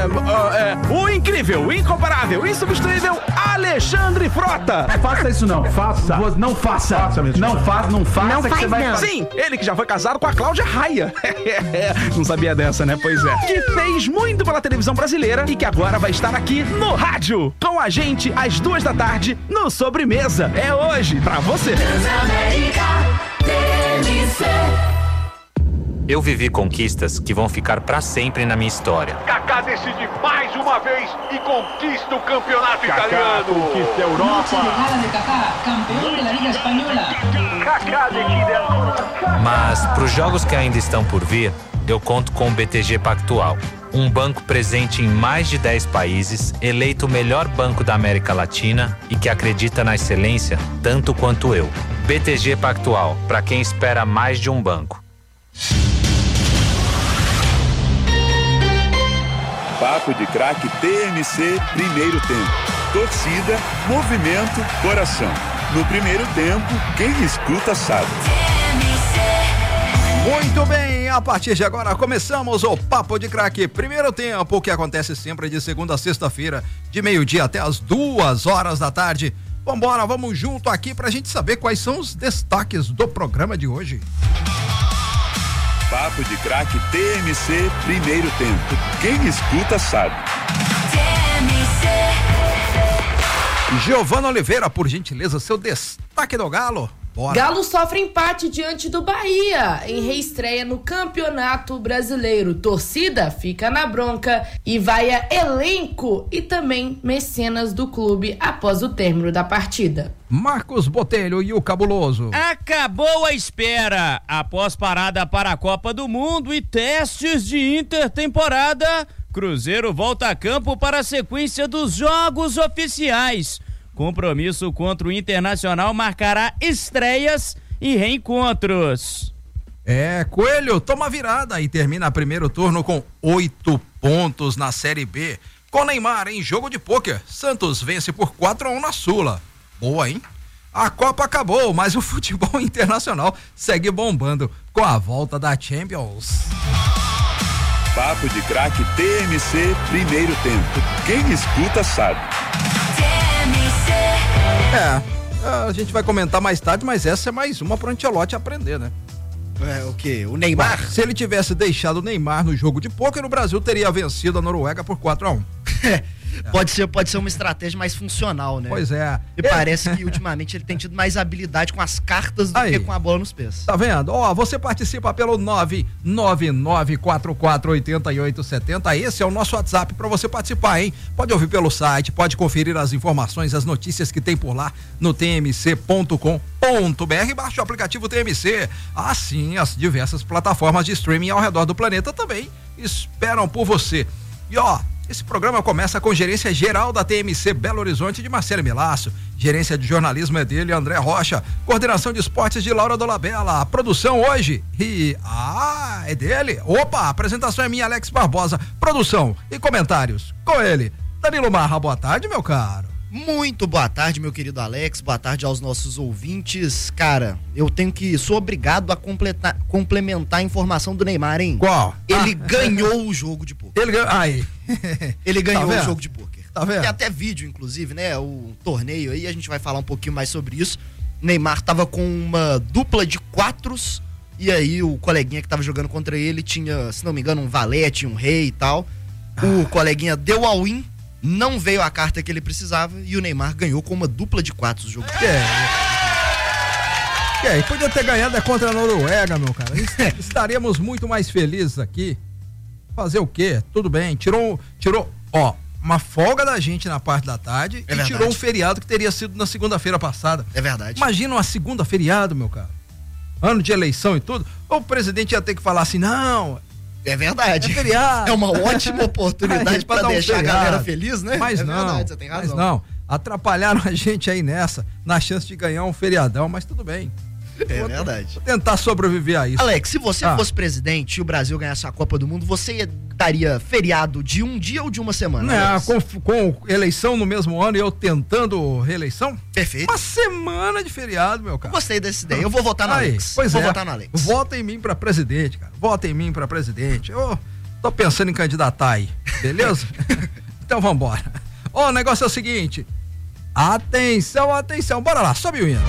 o incrível, o incomparável, o insubstituível Alexandre Frota. Faça isso não, faça. Não faça. Faça mesmo. Não faça Não que faz você vai não. Sim, ele que já foi casado com a Cláudia Raia. Não sabia dessa, né? Pois é. Que fez muito pela televisão brasileira e que agora vai estar aqui no rádio com a gente às 2 da tarde no Sobremesa. É hoje pra você. Eu vivi conquistas que vão ficar pra sempre na minha história. Kaká decide mais uma vez e conquista o campeonato italiano. Conquista a Europa. Kaká decide agora. Mas pros jogos que ainda estão por vir, eu conto com o BTG Pactual. Um banco presente em mais de 10 países, eleito o melhor banco da América Latina e que acredita na excelência tanto quanto eu. BTG Pactual, para quem espera mais de um banco. Papo de Craque TMC, primeiro tempo. Torcida, movimento, coração. No primeiro tempo, quem escuta sabe. Muito bem, a partir de agora começamos o Papo de Craque primeiro tempo, que acontece sempre de segunda a sexta-feira, de meio-dia até as 2 horas da tarde. Vambora, vamos junto aqui pra gente saber quais são os destaques do programa de hoje. Papo de Craque TMC, primeiro tempo. Quem escuta sabe. Giovana Oliveira, por gentileza, seu destaque do Galo. Bora. Galo sofre empate diante do Bahia em reestreia no Campeonato Brasileiro. Torcida fica na bronca e vai a elenco e também mecenas do clube após o término da partida. Marcos Botelho e o Cabuloso. Acabou a espera. Após parada para a Copa do Mundo e testes de intertemporada, Cruzeiro volta a campo para a sequência dos jogos oficiais. Compromisso contra o Internacional marcará estreias e reencontros. Coelho toma virada e termina primeiro turno com 8 pontos na Série B. Com Neymar em jogo de pôquer, Santos vence por 4-1 na Sula. Boa, hein? A Copa acabou, mas o futebol internacional segue bombando com a volta da Champions. Papo de Craque TMC, primeiro tempo. Quem escuta sabe. A gente vai comentar mais tarde, mas essa é mais uma pro Ancelotti aprender, né? O quê? O Neymar? Se ele tivesse deixado o Neymar no jogo de pôquer, o Brasil teria vencido a Noruega por 4-1. Pode ser uma estratégia mais funcional, né? Pois é. E parece que ultimamente ele tem tido mais habilidade com as cartas do que com a bola nos pés. Tá vendo? Você participa pelo 999448870. Esse é o nosso WhatsApp pra você participar, hein? Pode ouvir pelo site, pode conferir as informações, as notícias que tem por lá no tmc.com.br. Baixe o aplicativo TMC. Sim, as diversas plataformas de streaming ao redor do planeta também esperam por você. E esse programa começa com gerência geral da TMC Belo Horizonte de Marcelo Milaço. Gerência de jornalismo é dele, André Rocha. Coordenação de esportes de Laura Dolabella. A produção hoje é dele. A apresentação é minha, Alex Barbosa. Produção e comentários com ele, Danilo Marra. Boa tarde, meu caro. Muito boa tarde, meu querido Alex. Boa tarde aos nossos ouvintes. Cara, sou obrigado a complementar a informação do Neymar, hein? Qual? Ele ganhou o jogo de pôquer. Ele ganhou o jogo de pôquer. Tá vendo? Tem até vídeo, inclusive, né? O torneio aí, a gente vai falar um pouquinho mais sobre isso. O Neymar tava com uma dupla de 4s e aí o coleguinha que tava jogando contra ele tinha, se não me engano, um valete, um rei e tal. O coleguinha deu all-in, não veio a carta que ele precisava e o Neymar ganhou com uma dupla de 4 o jogo. Podia ter ganhado contra a Noruega, meu cara. Estaríamos muito mais felizes aqui. Fazer o quê? Tudo bem. Tirou uma folga da gente na parte da tarde e tirou um feriado que teria sido na segunda-feira passada. É verdade. Imagina uma segunda feriado, meu cara. Ano de eleição e tudo. O presidente ia ter que falar assim, não... É verdade. É feriado. É uma ótima oportunidade para deixar a galera feliz, né? Mas verdade, você tem razão. Mas não. Atrapalharam a gente aí na chance de ganhar um feriadão, mas tudo bem. É verdade. Vou tentar sobreviver a isso. Alex, se você fosse presidente e o Brasil ganhasse a Copa do Mundo, você daria feriado de um dia ou de uma semana? Com eleição no mesmo ano e eu tentando reeleição? Perfeito. Uma semana de feriado, meu cara. Gostei dessa ideia. Eu vou votar no Alex. Vou votar no Alex. Vota em mim pra presidente, cara. Vota em mim pra presidente. Eu tô pensando em candidatar aí. Beleza? Então vambora. O negócio é o seguinte. Atenção, atenção. Bora lá, sobe o hino.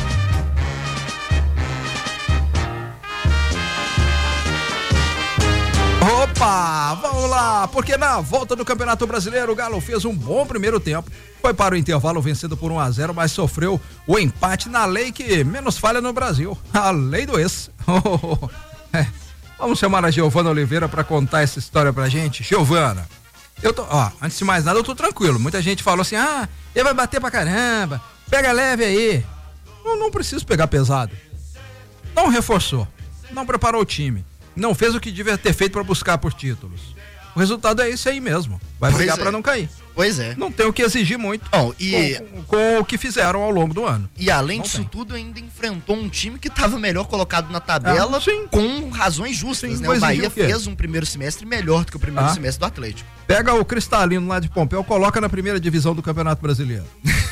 Opa, vamos lá, porque na volta do Campeonato Brasileiro o Galo fez um bom primeiro tempo, foi para o intervalo vencido por 1-0, mas sofreu o empate na lei que menos falha no Brasil, a lei do ex. Vamos chamar a Giovana Oliveira para contar essa história pra gente. Giovana, antes de mais nada eu tô tranquilo, muita gente falou assim, ele vai bater pra caramba, pega leve aí. Não preciso pegar pesado, não reforçou, não preparou o time, não fez o que devia ter feito para buscar por títulos. O resultado é esse aí mesmo. Vai brigar para não cair. Pois é. Não tem o que exigir muito com o que fizeram ao longo do ano. E além disso tudo, ainda enfrentou um time que estava melhor colocado na tabela com razões justas, né? O Bahia fez um primeiro semestre melhor do que o primeiro semestre do Atlético. Pega o Cristalino lá de Pompeu, coloca na primeira divisão do Campeonato Brasileiro.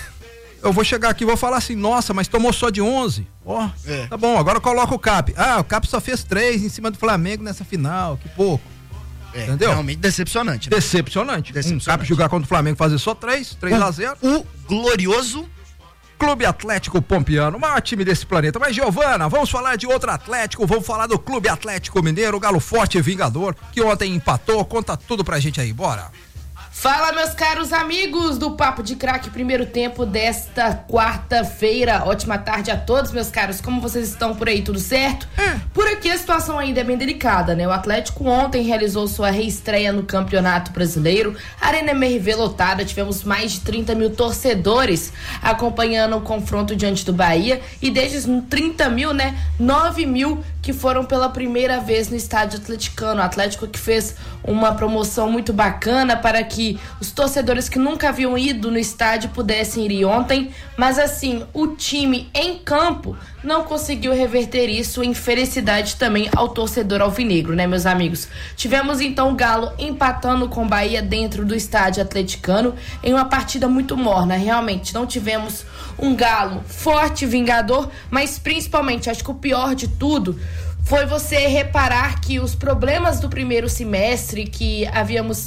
Eu vou chegar aqui e vou falar assim, nossa, mas tomou só de 11. Tá bom, agora coloca o Cap. O Cap só fez 3 em cima do Flamengo nessa final, que pouco. Entendeu? Realmente decepcionante. Né? Decepcionante. Um Cap jogar contra o Flamengo, fazer só 3-0. O glorioso Clube Atlético Pompiano, o maior time desse planeta. Mas, Giovana, vamos falar de outro Atlético, vamos falar do Clube Atlético Mineiro, o Galo Forte e Vingador, que ontem empatou. Conta tudo pra gente aí, bora. Fala, meus caros amigos do Papo de Craque, primeiro tempo desta quarta-feira. Ótima tarde a todos, meus caros. Como vocês estão por aí? Tudo certo? Por aqui a situação ainda é bem delicada, né? O Atlético ontem realizou sua reestreia no Campeonato Brasileiro. Arena MRV lotada, tivemos mais de 30 mil torcedores acompanhando o confronto diante do Bahia. E desses 30 mil, né? 9 mil que foram pela primeira vez no estádio atleticano. O Atlético que fez uma promoção muito bacana para que os torcedores que nunca haviam ido no estádio pudessem ir ontem, mas assim, o time em campo não conseguiu reverter isso em felicidade também ao torcedor alvinegro, né, meus amigos? Tivemos então o Galo empatando com o Bahia dentro do estádio atleticano em uma partida muito morna. Realmente não tivemos um Galo forte, vingador, mas principalmente, acho que o pior de tudo foi você reparar que os problemas do primeiro semestre que havíamos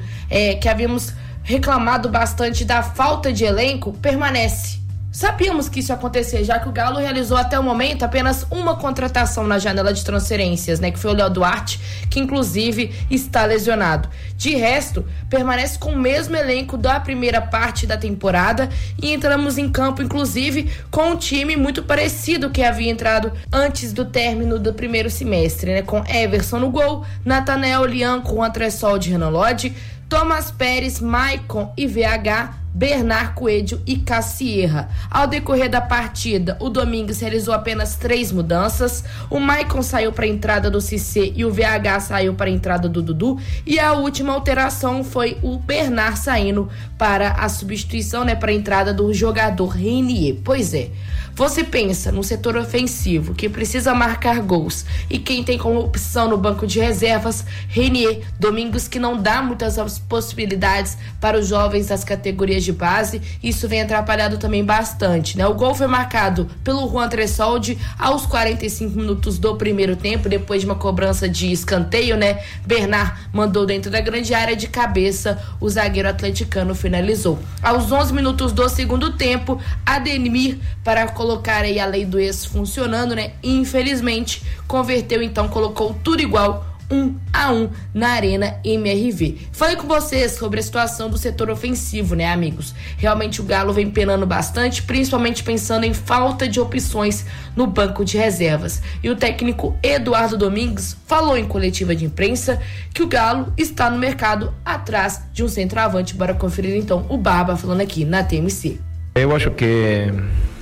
reclamado bastante da falta de elenco permanece. Sabíamos que isso ia acontecer, já que o Galo realizou até o momento apenas uma contratação na janela de transferências, né? Que foi o Léo Duarte, que inclusive está lesionado. De resto, permanece com o mesmo elenco da primeira parte da temporada e entramos em campo, inclusive, com um time muito parecido que havia entrado antes do término do primeiro semestre, né? Com Everson no gol, Nathanael Lian com Andressol de Renan Lodge, Thomas Pérez, Maicon e VH, Bernard Coelho e Cassierra. Ao decorrer da partida, o Domingues realizou apenas 3 mudanças. O Maicon saiu para a entrada do Cissé e o VH saiu para a entrada do Dudu. E a última alteração foi o Bernard saindo para a substituição, né, para a entrada do jogador Renier. Pois é, você pensa no setor ofensivo que precisa marcar gols e quem tem como opção no banco de reservas Renier, Domingos, que não dá muitas possibilidades para os jovens das categorias de base. Isso vem atrapalhado também bastante, né? O gol foi marcado pelo Juan Tressoldi aos 45 minutos do primeiro tempo, depois de uma cobrança de escanteio, né? Bernard mandou dentro da grande área de cabeça, o zagueiro atleticano finalizou. Aos 11 minutos do segundo tempo, Ademir, para colocar aí a lei do ex funcionando, né? Infelizmente, converteu, então colocou tudo igual, 1-1 na Arena MRV. Falei com vocês sobre a situação do setor ofensivo, né, amigos? Realmente o Galo vem penando bastante, principalmente pensando em falta de opções no banco de reservas. E o técnico Eduardo Domingues falou em coletiva de imprensa que o Galo está no mercado atrás de um centroavante. Bora conferir então o Barba falando aqui na TMC. Eu acho que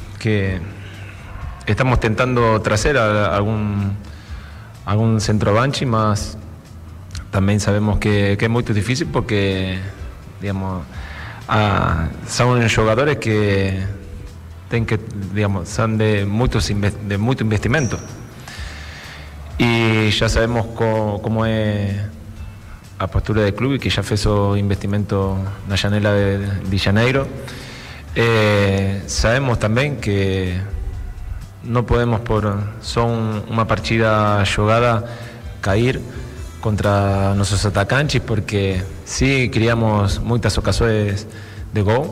estamos tentando trazer algún centroavante, mas también sabemos que es muy difícil porque, digamos, son jugadores que son de mucho investimento y ya sabemos cómo es a postura del club y que ya hizo investimento en la janela de Janeiro. Sabemos también que no podemos son una partida jugada caer contra nuestros atacantes, porque sí criamos muchas ocasiones de gol.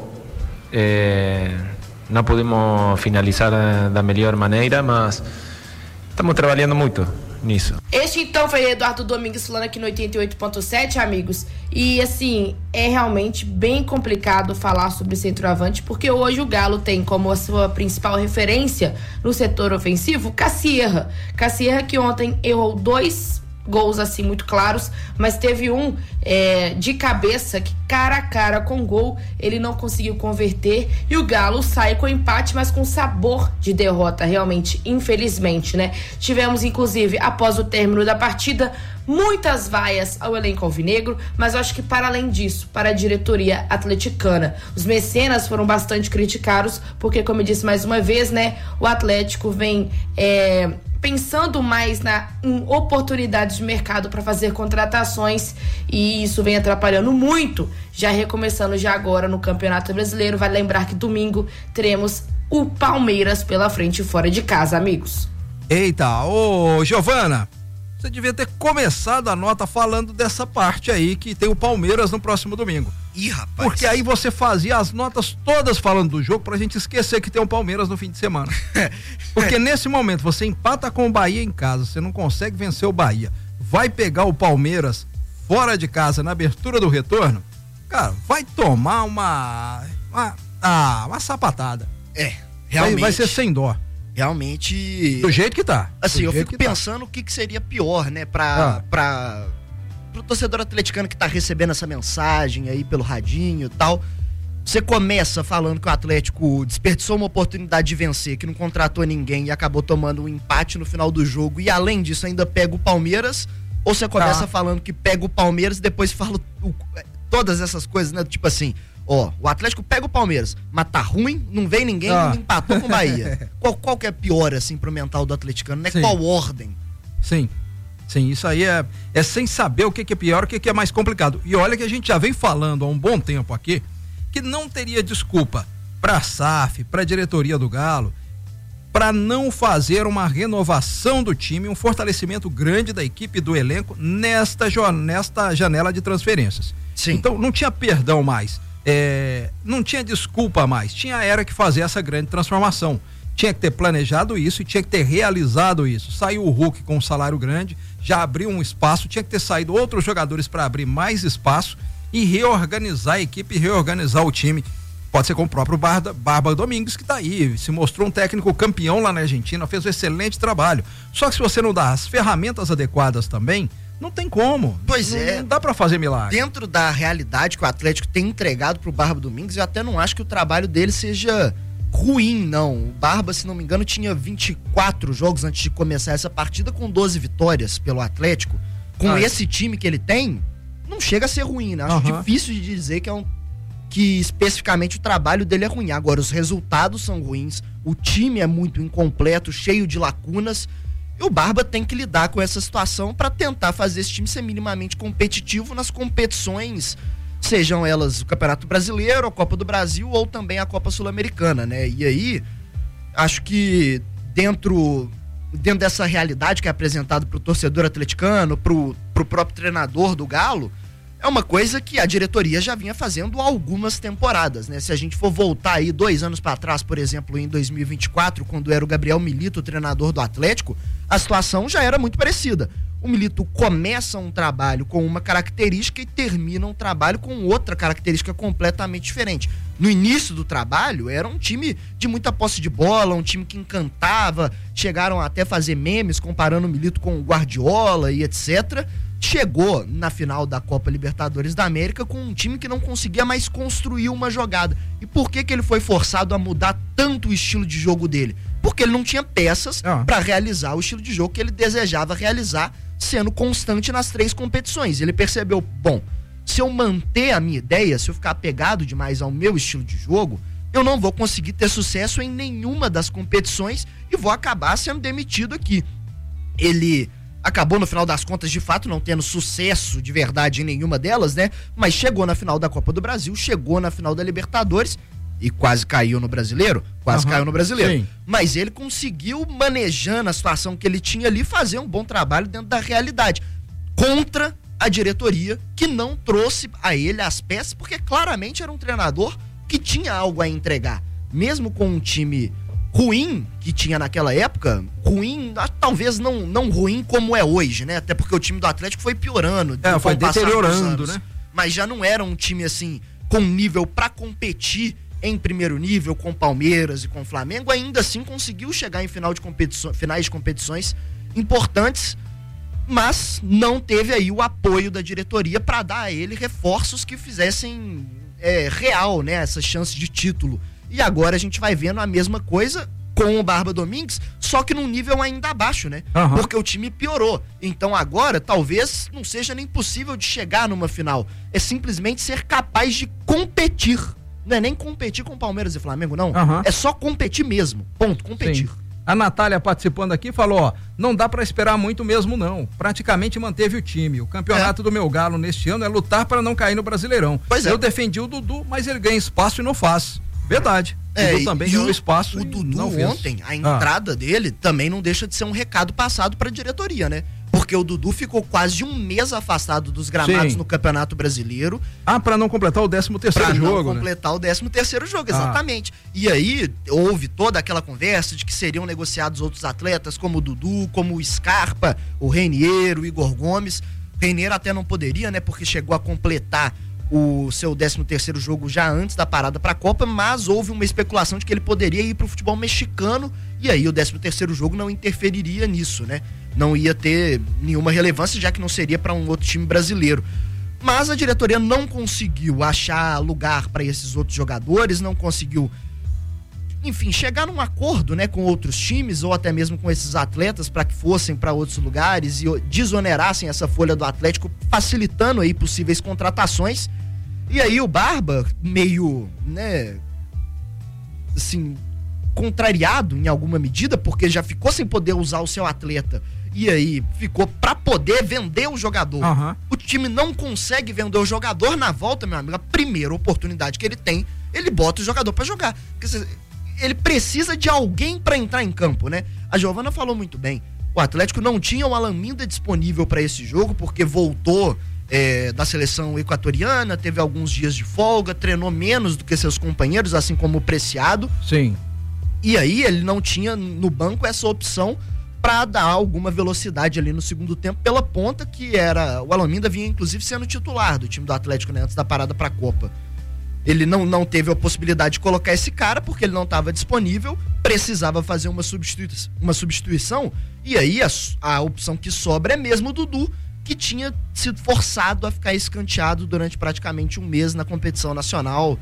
No pudimos finalizar da melhor maneira, mas estamos trabalhando muito nisso. Este então foi Eduardo Domingues falando aqui no 88.7, amigos. E assim, é realmente bem complicado falar sobre centroavante, porque hoje o Galo tem como a sua principal referência no setor ofensivo Cassierra. Cassierra que ontem errou 2 gols assim muito claros, mas teve um de cabeça que cara a cara com gol ele não conseguiu converter, e o Galo sai com empate, mas com sabor de derrota, realmente, infelizmente, né? Tivemos inclusive, após o término da partida, muitas vaias ao elenco alvinegro, mas eu acho que para além disso, para a diretoria atleticana, os mecenas foram bastante criticados, porque, como eu disse mais uma vez, né, o Atlético vem pensando mais em oportunidades de mercado para fazer contratações, e isso vem atrapalhando muito, já recomeçando já agora no Campeonato Brasileiro. Vale lembrar que domingo teremos o Palmeiras pela frente fora de casa, amigos. Eita, ô Giovana, você devia ter começado a nota falando dessa parte aí, que tem o Palmeiras no próximo domingo. Ih, rapaz. Porque aí você fazia as notas todas falando do jogo pra gente esquecer que tem o Palmeiras no fim de semana. Porque nesse momento você empata com o Bahia em casa, você não consegue vencer o Bahia, vai pegar o Palmeiras fora de casa na abertura do retorno, cara, vai tomar uma sapatada. Realmente. Vai ser sem dó. Realmente. Do jeito que tá. Assim, eu fico pensando o que seria pior, né, pro torcedor atleticano que tá recebendo essa mensagem aí pelo radinho e tal. Você começa falando que o Atlético desperdiçou uma oportunidade de vencer, que não contratou ninguém e acabou tomando um empate no final do jogo, e além disso ainda pega o Palmeiras, ou você começa falando que pega o Palmeiras e depois fala todas essas coisas, né, tipo assim, o Atlético pega o Palmeiras, mas tá ruim, não vem ninguém, empatou com o Bahia. Qual que é pior, assim, pro mental do atleticano, né? Sim. Qual ordem? Sim, isso aí é sem saber o que é pior, o que é mais complicado. E olha que a gente já vem falando há um bom tempo aqui, que não teria desculpa pra SAF, pra diretoria do Galo, para não fazer uma renovação do time, um fortalecimento grande da equipe, do elenco, nesta janela de transferências. Sim. Então não tinha perdão mais. Não tinha desculpa mais, era que fazer essa grande transformação, tinha que ter planejado isso e tinha que ter realizado isso. Saiu o Hulk com um salário grande, já abriu um espaço, tinha que ter saído outros jogadores para abrir mais espaço e reorganizar a equipe, reorganizar o time. Pode ser com o próprio Barba Domingues, que tá aí, se mostrou um técnico campeão lá na Argentina, fez um excelente trabalho. Só que se você não dá as ferramentas adequadas também, não tem como. Não dá pra fazer milagre. Dentro da realidade que o Atlético tem entregado pro Barba Domingues, eu até não acho que o trabalho dele seja ruim, não. O Barba, se não me engano, tinha 24 jogos antes de começar essa partida, com 12 vitórias pelo Atlético. Com esse time que ele tem, não chega a ser ruim, né? Acho difícil de dizer que especificamente o trabalho dele é ruim. Agora, os resultados são ruins, o time é muito incompleto, cheio de lacunas. E o Barba tem que lidar com essa situação para tentar fazer esse time ser minimamente competitivo nas competições, sejam elas o Campeonato Brasileiro, a Copa do Brasil ou também a Copa Sul-Americana, né? E aí, acho que dentro dessa realidade que é apresentada pro torcedor atleticano, pro próprio treinador do Galo, é uma coisa que a diretoria já vinha fazendo há algumas temporadas, né? Se a gente for voltar aí 2 anos para trás, por exemplo, em 2024, quando era o Gabriel Milito o treinador do Atlético, a situação já era muito parecida. O Milito começa um trabalho com uma característica e termina um trabalho com outra característica completamente diferente. No início do trabalho, era um time de muita posse de bola, um time que encantava, chegaram até a fazer memes comparando o Milito com o Guardiola e etc. Chegou na final da Copa Libertadores da América com um time que não conseguia mais construir uma jogada. E por que ele foi forçado a mudar tanto o estilo de jogo dele? Porque ele não tinha peças para realizar o estilo de jogo que ele desejava realizar, sendo constante nas 3 competições. Ele percebeu, se eu manter a minha ideia, se eu ficar apegado demais ao meu estilo de jogo, eu não vou conseguir ter sucesso em nenhuma das competições e vou acabar sendo demitido aqui. Ele acabou, no final das contas, de fato, não tendo sucesso de verdade em nenhuma delas, né? Mas chegou na final da Copa do Brasil, chegou na final da Libertadores e quase caiu no Brasileiro. Caiu no Brasileiro. Sim. Mas ele conseguiu, manejando a situação que ele tinha ali, fazer um bom trabalho dentro da realidade. contra a diretoria, que não trouxe a ele as peças, porque claramente era um treinador que tinha algo a entregar. Mesmo com um time ruim que tinha naquela época, ruim, talvez não ruim como é hoje, né? Até porque o time do Atlético foi piorando. Foi deteriorando, né? Mas já não era um time assim, com nível para competir em primeiro nível, com Palmeiras e com Flamengo. Ainda assim conseguiu chegar em finais de competições importantes, mas não teve aí o apoio da diretoria para dar a ele reforços que fizessem real, né, essa chance de título. E agora a gente vai vendo a mesma coisa com o Barba Domingues, só que num nível ainda abaixo, né? Uhum. Porque o time piorou. Então agora talvez não seja nem possível de chegar numa final. É simplesmente ser capaz de competir. Não é nem competir com Palmeiras e Flamengo, não. Uhum. É só competir mesmo. Ponto, competir. Sim. A Natália participando aqui falou, ó, não dá pra esperar muito mesmo não, praticamente manteve o time, o campeonato do meu Galo neste ano é lutar para não cair no Brasileirão. Eu defendi o Dudu, mas ele ganha espaço e não faz. Verdade. O Dudu também ganhou espaço. O Dudu ontem, a entrada dele também não deixa de ser um recado passado pra diretoria, né? Porque o Dudu ficou quase um mês afastado dos gramados no Campeonato Brasileiro. Pra não completar o 13º jogo, Pra não completar o 13º jogo, exatamente. E aí, houve toda aquela conversa de que seriam negociados outros atletas, como o Dudu, como o Scarpa, o Reinier, o Igor Gomes. O Reinier até não poderia, né? Porque chegou a completar o seu 13º jogo já antes da parada pra Copa, mas houve uma especulação de que ele poderia ir pro futebol mexicano, e aí o 13º jogo não interferiria nisso, né? Não ia ter nenhuma relevância, já que não seria para um outro time brasileiro. Mas a diretoria não conseguiu achar lugar para esses outros jogadores, não conseguiu, enfim, chegar num acordo, né, com outros times ou até mesmo com esses atletas para que fossem para outros lugares e desonerassem essa folha do Atlético, facilitando aí possíveis contratações. E aí o Barba, meio, né, assim, contrariado em alguma medida, porque já ficou sem poder usar o seu atleta e aí ficou pra poder vender o jogador. O time não consegue vender o jogador. Na volta, meu amigo, a primeira oportunidade que ele tem, ele bota o jogador pra jogar. Porque ele precisa de alguém pra entrar em campo, né? A Giovana falou muito bem. O Atlético não tinha o Alan Minda disponível pra esse jogo, porque voltou da seleção equatoriana, teve alguns dias de folga, treinou menos do que seus companheiros, assim como o Preciado. Sim. E aí ele não tinha no banco essa opção para dar alguma velocidade ali no segundo tempo pela ponta, que era o Alan Minda, vinha inclusive sendo titular do time do Atlético, né, antes da parada para a Copa. Ele não teve a possibilidade de colocar esse cara porque ele não estava disponível, precisava fazer uma substituição, e aí a opção que sobra é mesmo o Dudu, que tinha sido forçado a ficar escanteado durante praticamente um mês na competição nacional.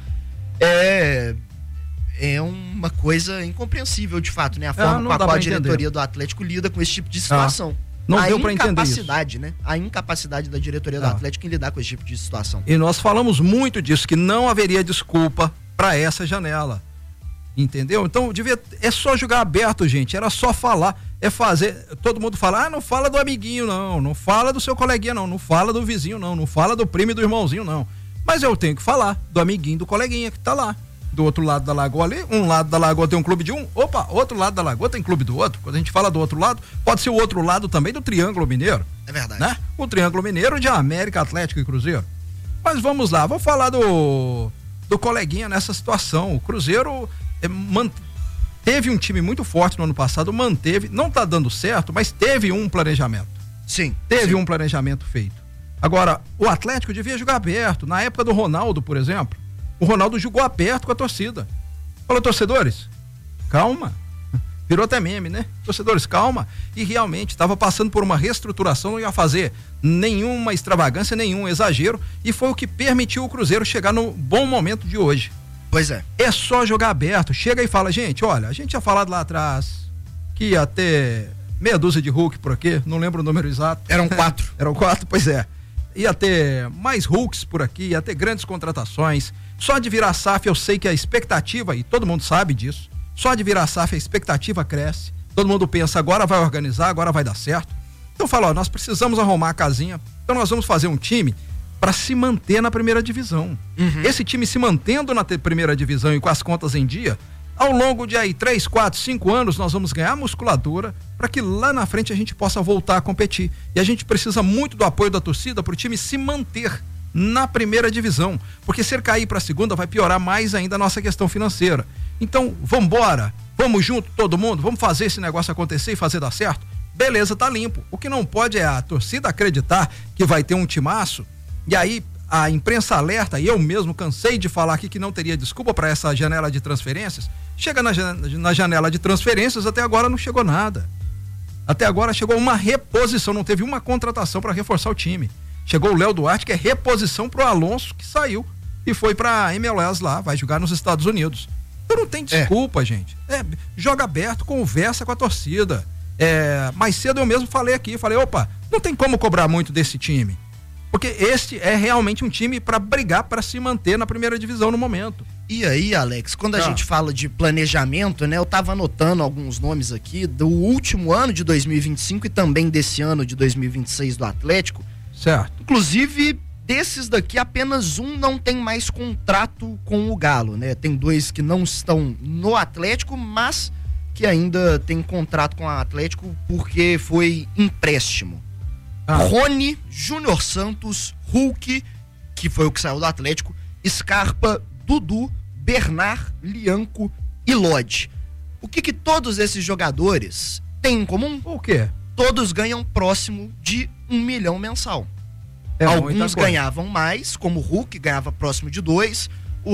É uma coisa incompreensível, de fato, né? A forma com a qual a diretoria do Atlético lida com esse tipo de situação. Não deu pra entender isso. Né? A incapacidade da diretoria do Atlético em lidar com esse tipo de situação. E nós falamos muito disso, que não haveria desculpa pra essa janela. Entendeu? Então, é só jogar aberto, gente. Era só falar, fazer. Todo mundo fala, não fala do amiguinho, não fala do seu coleguinha, não fala do vizinho, não fala do primo e do irmãozinho, não. Mas eu tenho que falar do amiguinho, do coleguinha que tá lá. Do outro lado da lagoa ali, um lado da lagoa tem um clube de um, outro lado da lagoa tem clube do outro. Quando a gente fala do outro lado, pode ser o outro lado também do Triângulo Mineiro. É verdade. Né? O Triângulo Mineiro de América, Atlético e Cruzeiro. Mas vamos lá, vou falar do coleguinha nessa situação. O Cruzeiro teve um time muito forte no ano passado, manteve, não tá dando certo, mas teve um planejamento. Sim. Teve um planejamento feito. Agora, o Atlético devia jogar aberto. Na época do Ronaldo, por exemplo, o Ronaldo jogou aberto com a torcida. Falou, torcedores, calma. Virou até meme, né? Torcedores, calma. E realmente estava passando por uma reestruturação, não ia fazer nenhuma extravagância, nenhum exagero, e foi o que permitiu o Cruzeiro chegar no bom momento de hoje. Pois é. É só jogar aberto. Chega e fala, gente, olha, a gente tinha falado lá atrás que ia ter meia dúzia de Hulk por aqui, não lembro o número exato. Eram 4. Eram 4, pois é. Ia ter mais Hulks por aqui, ia ter grandes contratações. Só de virar SAF eu sei que a expectativa, e todo mundo sabe disso, só de virar SAF a expectativa cresce. Todo mundo pensa, agora vai organizar, agora vai dar certo. Então fala, nós precisamos arrumar a casinha, então nós vamos fazer um time para se manter na primeira divisão. Esse time se mantendo na primeira divisão e com as contas em dia, Ao longo de aí 3, 4, 5 anos nós vamos ganhar musculatura para que lá na frente a gente possa voltar a competir. E a gente precisa muito do apoio da torcida para o time se manter na primeira divisão, porque se ele cair para a segunda vai piorar mais ainda a nossa questão financeira. Então, vambora, vamos junto todo mundo, vamos fazer esse negócio acontecer e fazer dar certo? Beleza, tá limpo. O que não pode é a torcida acreditar que vai ter um timaço e aí a imprensa alerta, e eu mesmo cansei de falar aqui que não teria desculpa para essa janela de transferências. Chega na janela de transferências, até agora não chegou nada. Até agora chegou uma reposição, não teve uma contratação para reforçar o time. Chegou o Léo Duarte, que é reposição pro Alonso, que saiu e foi pra MLS lá, vai jogar nos Estados Unidos. Então não tem desculpa, gente. Joga aberto, conversa com a torcida. Mais cedo eu mesmo falei aqui, opa, não tem como cobrar muito desse time. Porque este é realmente um time para brigar, para se manter na primeira divisão no momento. E aí, Alex, quando a gente fala de planejamento, né? Eu tava anotando alguns nomes aqui do último ano de 2025 e também desse ano de 2026 do Atlético. Certo. Inclusive, desses daqui, apenas um não tem mais contrato com o Galo, né? Tem 2 que não estão no Atlético, mas que ainda tem contrato com o Atlético porque foi empréstimo. Rony, Júnior Santos, Hulk, que foi o que saiu do Atlético, Scarpa, Dudu, Bernard, Lianco e Lodge. O que todos esses jogadores têm em comum? O quê? Todos ganham próximo de 1 milhão mensal. Alguns ganhavam mais, como o Hulk ganhava próximo de 2,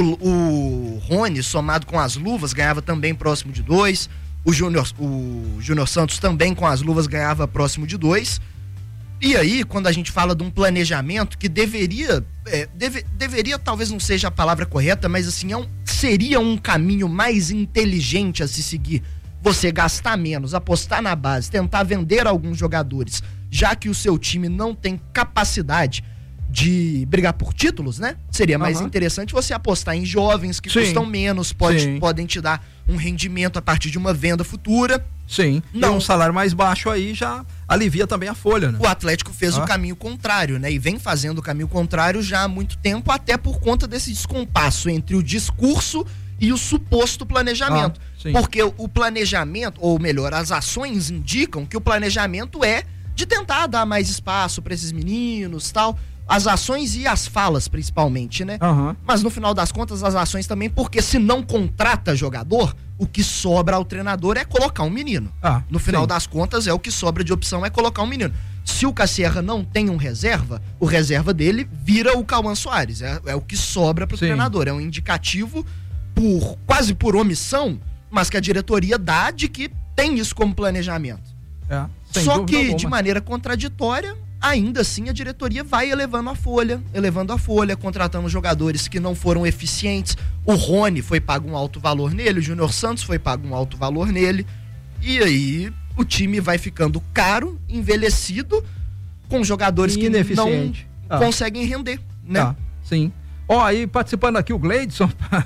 o Rony, somado com as luvas, ganhava também próximo de 2, o Júnior Santos também com as luvas ganhava próximo de 2. E aí, quando a gente fala de um planejamento que deveria talvez não seja a palavra correta, mas assim, seria um caminho mais inteligente a se seguir. Você gastar menos, apostar na base, tentar vender alguns jogadores, já que o seu time não tem capacidade de brigar por títulos, né? Seria mais interessante você apostar em jovens que custam menos, podem te dar um rendimento a partir de uma venda futura. Sim, não. E um salário mais baixo aí já alivia também a folha, né? O Atlético fez o caminho contrário, né? E vem fazendo o caminho contrário já há muito tempo, até por conta desse descompasso entre o discurso e o suposto planejamento. Porque o planejamento, ou melhor, as ações indicam que o planejamento é de tentar dar mais espaço para esses meninos, tal. As ações e as falas, principalmente, né? Mas no final das contas, as ações também, porque se não contrata jogador, o que sobra ao treinador é colocar um menino. No final das contas, o que sobra de opção é colocar um menino. Se o Cassierra não tem um reserva, o reserva dele vira o Cauã Soares. É o que sobra pro treinador. É um indicativo quase por omissão, mas que a diretoria dá de que tem isso como planejamento. Só que, de maneira contraditória, ainda assim a diretoria vai elevando a folha, contratando jogadores que não foram eficientes. O Rony foi pago um alto valor nele, o Júnior Santos foi pago um alto valor nele. E aí o time vai ficando caro, envelhecido, com jogadores que não conseguem render, né? Sim. Aí participando aqui o Gleidson.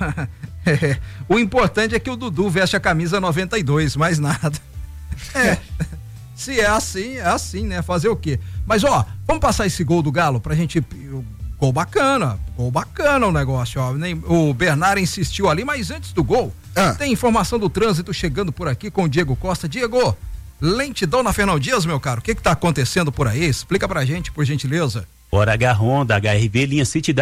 O importante é que o Dudu veste a camisa 92, mais nada. Se é assim, né? Fazer o quê? Mas vamos passar esse gol do Galo pra gente. Gol bacana o negócio, O Bernard insistiu ali, mas antes do gol, tem informação do trânsito chegando por aqui com o Diego Costa. Diego, lentidão na Fernão Dias, meu caro. O que tá acontecendo por aí? Explica pra gente, por gentileza. Hora H Honda, HRV, linha City da